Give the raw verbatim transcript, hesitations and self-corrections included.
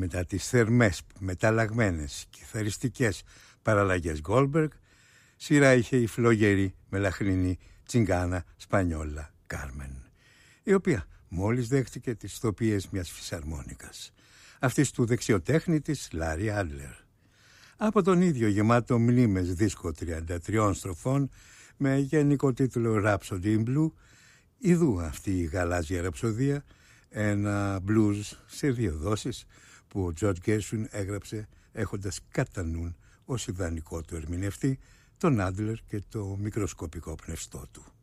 μετά τις θερμές, μεταλλαγμένες, κιθαριστικές παραλλαγές Goldberg, σειρά είχε η φλόγερη μελαχρινή τσιγκάνα σπανιόλα Κάρμεν, η οποία μόλις δέχτηκε τις ηθοποιίες μιας φυσαρμόνικας, αυτής του δεξιοτέχνη της Λάρι Άντλερ. Από τον ίδιο γεμάτο μνήμες δίσκο τριάντα τριών στροφών με γενικό τίτλο Rhapsody in Blue, ιδού αυτή η γαλάζια ραψοδία, ένα blues σε δύο δόσεις που ο George Gershwin έγραψε έχοντας κατά νου ως ιδανικό του ερμηνευτή τον Άντλερ και το μικροσκοπικό πνευστό του.